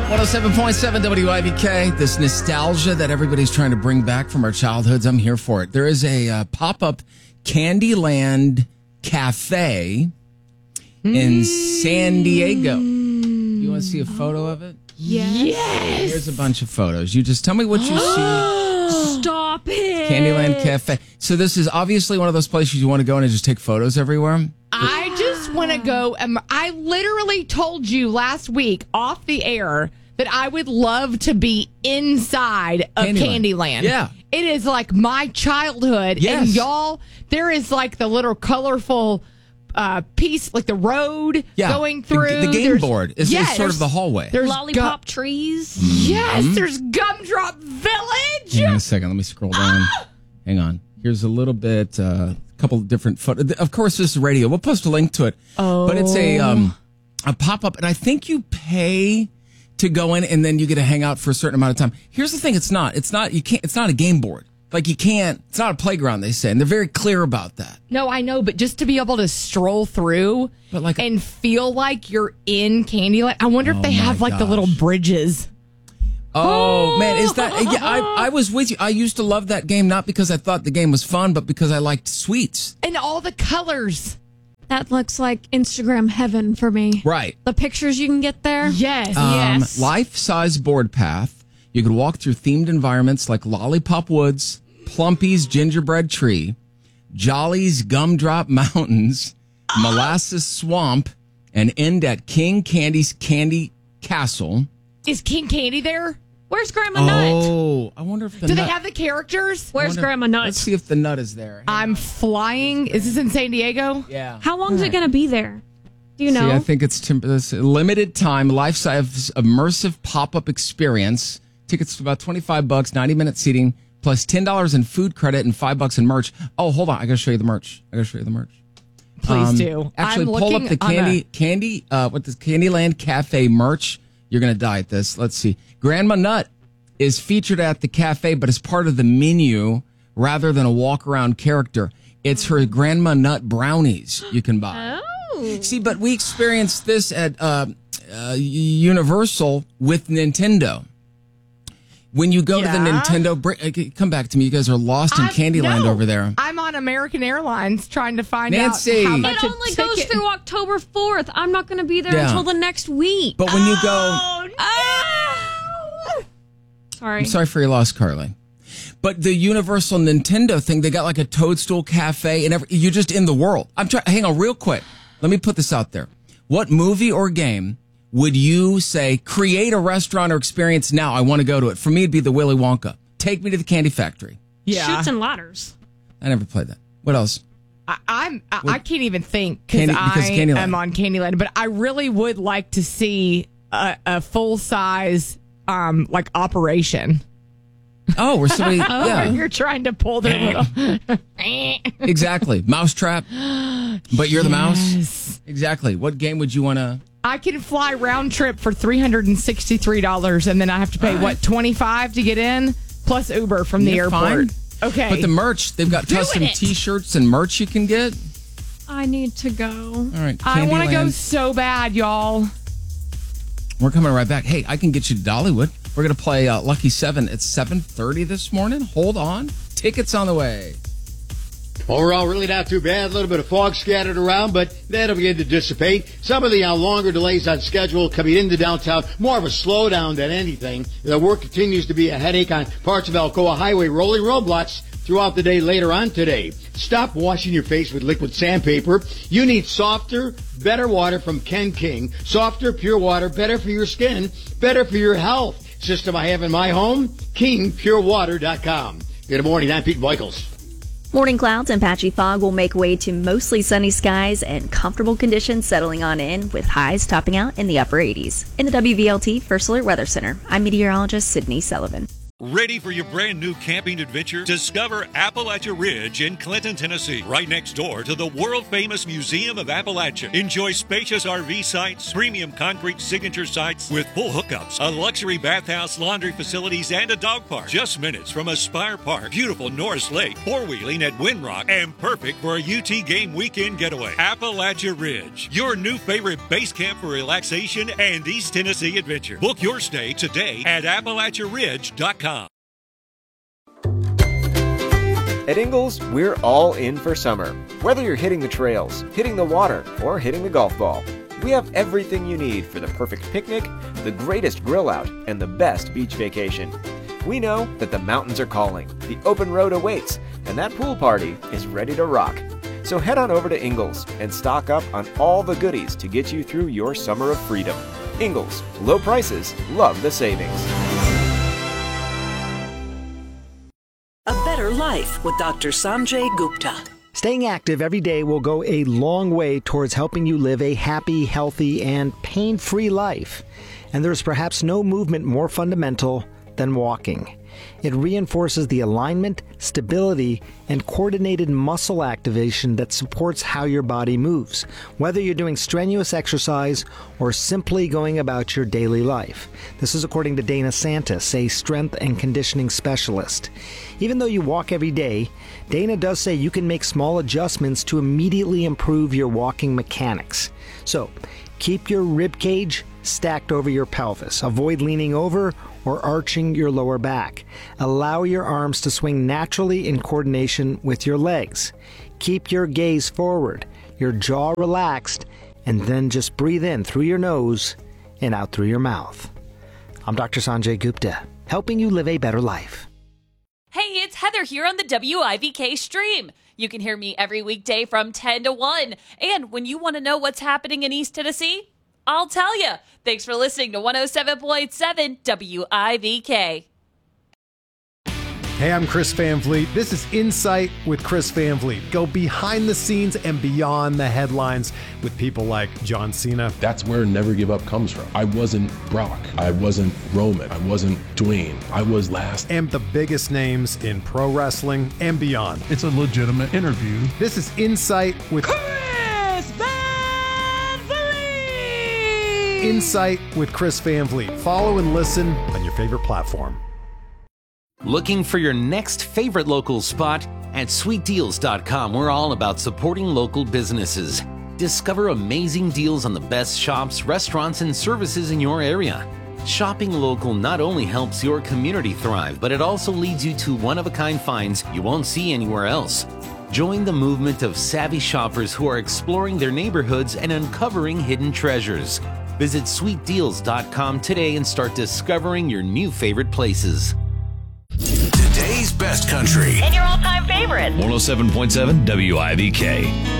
107.7 WIBK, this nostalgia that everybody's trying to bring back from our childhoods. I'm here for it. There is a pop-up Candyland cafe in San Diego. You want to see a photo of it? Yes. Here's a bunch of photos. You just tell me what you see. Stop it. Candyland Cafe. So this is obviously one of those places you want to go in and just take photos everywhere. I just want to go. I literally told you last week off the air that I would love to be inside of Candyland. Yeah. It is like my childhood. Yes. And y'all, there is like the little colorful piece, like the road going through. The game board is sort of the hallway. There's lollipop trees. Yes, there's Gumdrop Village. Hang on a second. Let me scroll down. Hang on. Here's a little bit, a couple of different photos. Of course, this is radio. We'll post a link to it. Oh. But it's a pop-up, and I think you pay to go in, and then you get to hang out for a certain amount of time. Here's the thing. It's not a game board. Like it's not a playground, they say, and they're very clear about that. No, I know, but just to be able to stroll through and feel like you're in Candyland. I wonder if they have the little bridges. Oh, man, is that... Yeah, I was with you. I used to love that game, not because I thought the game was fun, but because I liked sweets. And all the colors. That looks like Instagram heaven for me. Right. The pictures you can get there. Yes. Yes. Life-size board path. You could walk through themed environments like Lollipop Woods, Plumpy's Gingerbread Tree, Jolly's Gumdrop Mountains, Molasses Swamp, and end at King Candy's Candy Castle. Is King Candy there? Where's Grandma Nut? Oh, I wonder if Do they have the characters? Where's Grandma Nut? Let's see if the nut is there. I'm flying. Is this in San Diego? Yeah. How long is it going to be there? Do you know? See, I think it's a limited time, life-size immersive pop-up experience. Tickets to about $25, 90-minute seating, plus $10 in food credit and $5 in merch. Oh, hold on. I got to show you the merch. Please do. Actually, pull up the Candyland Cafe merch. You're going to die at this. Let's see. Grandma Nut is featured at the cafe, but as part of the menu rather than a walk-around character. It's her Grandma Nut brownies you can buy. Oh. See, but we experienced this at Universal with Nintendo. When you go to the Nintendo, come back to me. You guys are lost in Candyland over there. I'm on American Airlines trying to find Nancy. out how much it only goes through October 4th. I'm not going to be there until the next week. But when you go... Sorry. I'm sorry for your loss, Carly. But the Universal Nintendo thing, they got like a Toadstool Cafe, and you're just in the world. Hang on real quick. Let me put this out there. What movie or game would you say, create a restaurant or experience now? I want to go to it. For me, it'd be the Willy Wonka. Take me to the Candy Factory. Yeah. Chutes and Ladders. I never played that. What else? I can't even think because I'm on Candyland. But I really would like to see a full size operation. Oh, where somebody You're trying to pull their little exactly mousetrap, but you're the mouse. Exactly. What game would you want to? I can fly round trip for $363, and then I have to pay $25 to get in, plus Uber from the airport. Fine. Okay, but the merch, they've got custom T-shirts and merch you can get. I need to go. All right, I want to go so bad, y'all. We're coming right back. Hey, I can get you to Dollywood. We're going to play Lucky 7 at 7:30 this morning. Hold on. Tickets on the way. Overall, really not too bad. A little bit of fog scattered around, but that'll begin to dissipate. Some of the longer delays on schedule coming into downtown, more of a slowdown than anything. The work continues to be a headache on parts of Alcoa Highway, rolling roadblocks throughout the day later on today. Stop washing your face with liquid sandpaper. You need softer, better water from Ken King. Softer, pure water, better for your skin, better for your health. System I have in my home, KingPureWater.com. Good morning, I'm Pete Michaels. Morning clouds and patchy fog will make way to mostly sunny skies and comfortable conditions settling on in, with highs topping out in the upper 80s. In the WVLT First Alert Weather Center, I'm meteorologist Sydney Sullivan. Ready for your brand new camping adventure? Discover Appalachia Ridge in Clinton, Tennessee, right next door to the world-famous Museum of Appalachia. Enjoy spacious RV sites, premium concrete signature sites with full hookups, a luxury bathhouse, laundry facilities, and a dog park. Just minutes from Aspire Park, beautiful Norris Lake, four-wheeling at Windrock, and perfect for a UT game weekend getaway. Appalachia Ridge, your new favorite base camp for relaxation and East Tennessee adventure. Book your stay today at AppalachiaRidge.com. At Ingles, we're all in for summer. Whether you're hitting the trails, hitting the water, or hitting the golf ball, we have everything you need for the perfect picnic, the greatest grill out, and the best beach vacation. We know that the mountains are calling, the open road awaits, and that pool party is ready to rock. So head on over to Ingles and stock up on all the goodies to get you through your summer of freedom. Ingles, low prices, love the savings. A Better Life with Dr. Sanjay Gupta. Staying active every day will go a long way towards helping you live a happy, healthy, and pain-free life. And there's perhaps no movement more fundamental than walking. It reinforces the alignment, stability, and coordinated muscle activation that supports how your body moves, whether you're doing strenuous exercise or simply going about your daily life. This is according to Dana Santis, a strength and conditioning specialist. Even though you walk every day, Dana does say you can make small adjustments to immediately improve your walking mechanics. So, keep your rib cage stacked over your pelvis. Avoid leaning over or arching your lower back. Allow your arms to swing naturally in coordination with your legs. Keep your gaze forward, your jaw relaxed, and then just breathe in through your nose and out through your mouth. I'm Dr. Sanjay Gupta, helping you live a better life. Hey, it's Heather here on the WIVK stream. You can hear me every weekday from 10 to 1. And when you want to know what's happening in East Tennessee, I'll tell you. Thanks for listening to 107.7 WIVK. Hey, I'm Chris Van Vliet. This is Insight with Chris Van Vliet. Go behind the scenes and beyond the headlines with people like John Cena. That's where Never Give Up comes from. I wasn't Brock. I wasn't Roman. I wasn't Dwayne. I was last. And the biggest names in pro wrestling and beyond. It's a legitimate interview. This is Insight with Chris Van Vliet. Insight with Chris Van Vliet. Follow and listen on your favorite platform. Looking for your next favorite local spot? At sweetdeals.com, we're all about supporting local businesses. Discover amazing deals on the best shops, restaurants, and services in your area. Shopping local not only helps your community thrive, but it also leads you to one-of-a-kind finds you won't see anywhere else. Join the movement of savvy shoppers who are exploring their neighborhoods and uncovering hidden treasures. Visit sweetdeals.com today and start discovering your new favorite places. Today's best country. And your all-time favorite. 107.7 WIVK.